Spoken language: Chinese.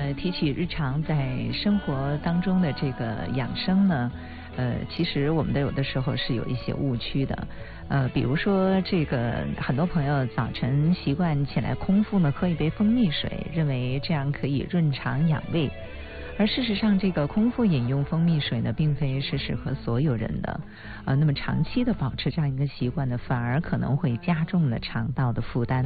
提起日常在生活当中的这个养生呢，其实我们的有的时候是有一些误区的，比如说这个很多朋友早晨习惯起来空腹呢喝一杯蜂蜜水，认为这样可以润肠养胃。而事实上，这个空腹饮用蜂蜜水呢，并非是适合所有人的，那么长期的保持这样一个习惯呢，反而可能会加重了肠道的负担。